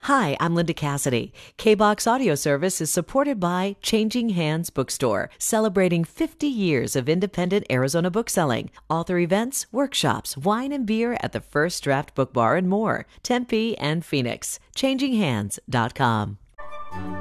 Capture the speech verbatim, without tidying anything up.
Hi, I'm Linda Cassidy. K-BOX Audio Service is supported by Changing Hands Bookstore, celebrating fifty years of independent Arizona bookselling, author events, workshops, wine and beer at the First Draft Book Bar and more. Tempe and Phoenix. changing hands dot com.